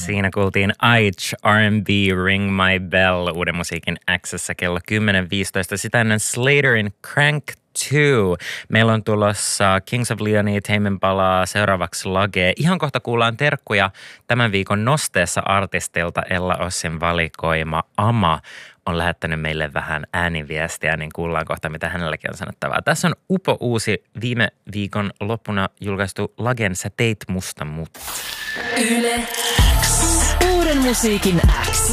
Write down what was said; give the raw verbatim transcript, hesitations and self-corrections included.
Siinä kuultiin Aitch, R and B, Ring My Bell, uuden musiikin X:ssä kello kymmenen viisitoista. Sitä ennen Slaterin Crank two. Meillä on tulossa Kings of Leonia, Tame Impala, seuraavaksi Lage. Ihan kohta kuullaan terkkuja tämän viikon nosteessa artistilta. Ella Ossin valikoima Ama on lähettänyt meille vähän ääniviestiä, niin kuullaan kohta, mitä hänelläkin on sanottavaa. Tässä on upo uusi viime viikon loppuna julkaistu Lagen Sä teit musta mut. Yle X. Uuden musiikin X.